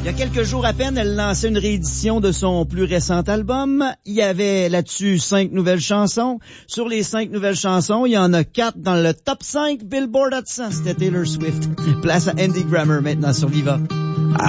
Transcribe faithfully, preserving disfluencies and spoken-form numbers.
Il y a quelques jours à peine, elle lançait une réédition de son plus récent album. Il y avait là-dessus cinq nouvelles chansons. Sur les cinq nouvelles chansons, il y en a quatre dans le top cinq Billboard Hot cent. C'était Taylor Swift. Place à Andy Grammer maintenant sur Viva.